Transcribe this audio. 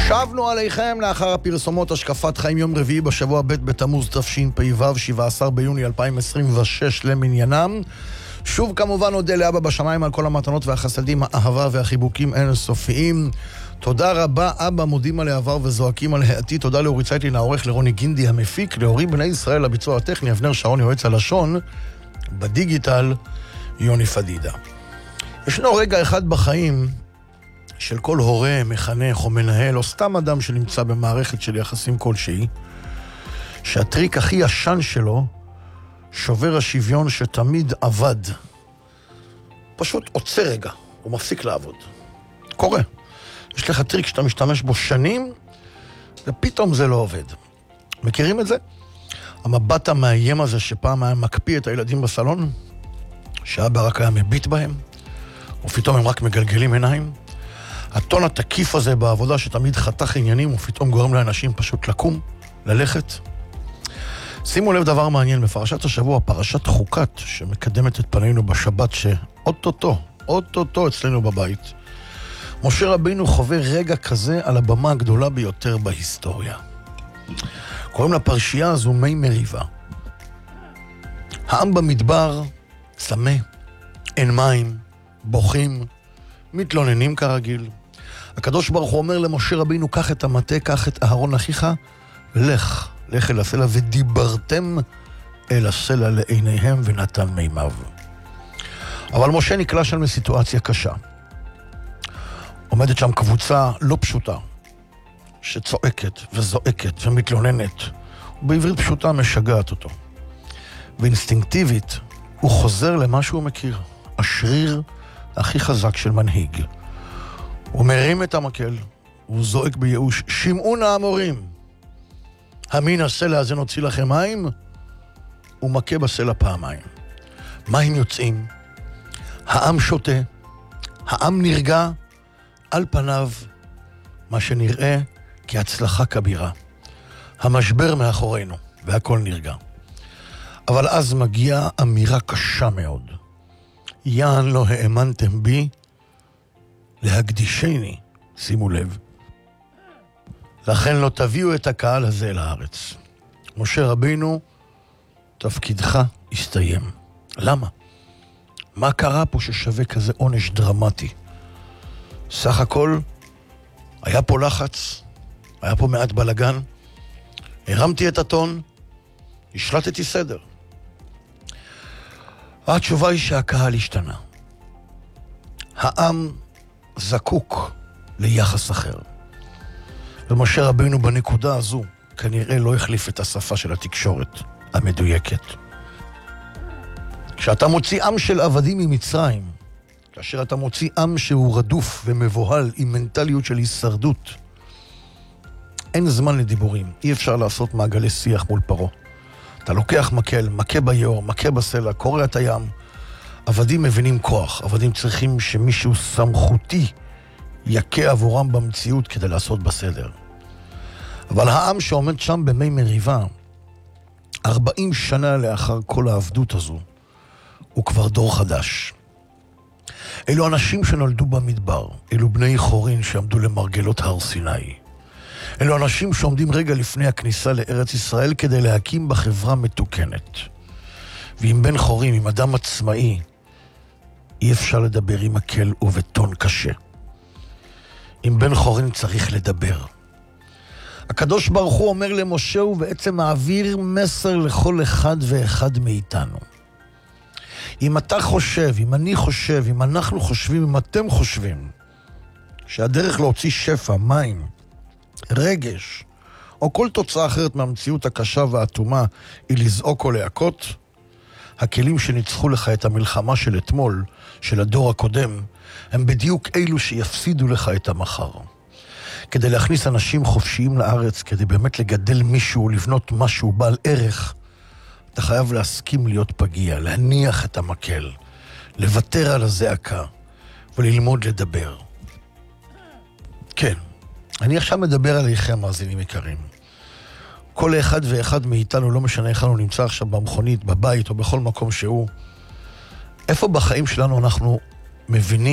שבנו עליכם לאחר הפרסומות השקפת חיים יום רביעי בשבוע ב' בתמוז תשפ"ו, 17 ביוני 2026 למניינם. שוב כמובן נודה לאבא בשמיים על כל המתנות והחסדים, האהבה והחיבוקים אינסופיים. תודה רבה אבא, מודים על העבר וזועקים על העתיד. תודה לאורי צייטלין העורך, לרוני גינדי המפיק, לאורי בני ישראל הביצוע הטכני, אבנר שרון יועץ הלשון, בדיגיטל יוני פדידה. ישנו רגע אחד בחיים של כל הורה, מחנך או מנהל או סתם אדם שנמצא במערכת של יחסים כלשהי, שהטריק הכי ישן שלו, שובר השוויון שתמיד עבד, פשוט עוצר רגע, הוא מפסיק לעבוד. קורה. יש לך טריק שאתה משתמש בו שנים, ופתאום זה לא עובד. מכירים את זה? המבט המאיים הזה שפעם היה מקפיא את הילדים בסלון, שאבא רק היה מביט בהם, ופתאום הם רק מגלגלים עיניים. הטון התקיף הזה בעבודה שתמיד חתך עניינים, ופתאום גורם לאנשים פשוט לקום, ללכת. שימו לב דבר מעניין, בפרשת השבוע, פרשת חוקת, שמקדמת את פנינו בשבת, שאוטוטו אצלנו בבית. משה רבינו חווה רגע כזה על הבמה הגדולה ביותר בהיסטוריה. קוראים לפרשייה הזו מי מריבה. העם במדבר צמא, אין מים, בוכים, מתלוננים כרגיל. הקדוש ברוך הוא אומר למשה רבינו, קח את המטה, קח את אהרון אחיך, לך אל הסלע, ודיברתם אל הסלע לעיניהם, ונתן מימיו. אבל משה נקלע שם לסיטואציה קשה. עומדת שם קבוצה לא פשוטה, שצועקת וזועקת ומתלוננת, ובעברית פשוטה משגעת אותו. ואינסטינקטיבית הוא חוזר למה שהוא מכיר, השריר הכי חזק של מנהיג. הוא מרים את המקל, הוא זועק בייאוש, שמעו נא המורים, המין הסלע הזה נוציא לכם מים? הוא מכה בסלע פעמיים. מים יוצאים, העם שותה, העם נרגע, על פניו מה שנראה כהצלחה כבירה. המשבר מאחורינו, והכל נרגע. אבל אז מגיעה אמירה קשה מאוד. יען לא האמנתם בי להקדישני, שימו לב. לכן לא תביאו את הקהל הזה לארץ. משה רבינו, תפקידך הסתיים. למה? מה קרה פה ששווה כזה עונש דרמטי? סך הכל, היה פה לחץ, היה פה מעט בלגן, הרמתי את הטון, השלטתי סדר. התשובה היא שהקהל השתנה. העם זקוק ליחס אחר. ומשה רבינו בנקודה הזו כנראה לא החליף את השפה של התקשורת המדויקת. כשאתה מוציא עם של עבדים ממצרים, כאשר אתה מוציא עם שהוא רדוף ומבוהל עם מנטליות של הישרדות, אין זמן לדיבורים, אי אפשר לעשות מעגלי שיח מול פרו. אתה לוקח מקל, מכה ביור, מכה בסלע, קורע את הים. עבדים מבינים כוח, עבדים צריכים שמישהו סמכותי יקה עבורם במציאות כדי לעשות בסדר. אבל העם שעומד שם במי מריבה, 40 שנה לאחר כל העבדות הזו, הוא כבר דור חדש. אלו אנשים שנולדו במדבר, אלו בני חורין שעמדו למרגלות הר סיני. אלו אנשים שעומדים רגע לפני הכניסה לארץ ישראל כדי להקים בחברה מתוקנת. ועם בן חורים, עם אדם עצמאי, אי אפשר לדבר עם מקל ובטון קשה. עם בן חורין צריך לדבר. הקדוש ברוך הוא אומר למשה, ובעצם מעביר מסר לכל אחד ואחד מאיתנו. אם אתה חושב, אם אני חושב, אם אנחנו חושבים, אם אתם חושבים, שהדרך להוציא שפע, מים, רגש, או כל תוצאה אחרת מהמציאות הקשה והאטומה היא לזעוק או להכות, הכלים שניצחו לך את המלחמה של אתמול, של הדור הקודם, הם בדיוק אלו שיפסידו לך את המחר. כדי להכניס אנשים חופשיים לארץ, כדי באמת לגדל מישהו, לבנות משהו בעל ערך, אתה חייב להסכים להיות פגיע, להניח את המקל, לוותר על הזעקה וללמוד לדבר. כן, אני עכשיו מדבר עליכם, מאזינים יקרים. כל אחד ואחד מאיתנו, לא משנה איך הוא נמצא עכשיו במכונית, בבית או בכל מקום שהוא, איפה בחיים שלנו אנחנו מבינים